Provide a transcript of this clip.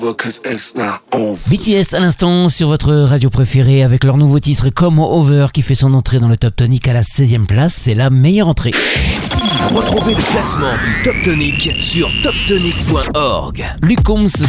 BTS à l'instant sur votre radio préférée avec leur nouveau titre Come Over qui fait son entrée dans le Top Tonic à la 16e place. C'est la meilleure entrée. Retrouvez le classement du Top Tonic sur toptonic.org. Luke Combs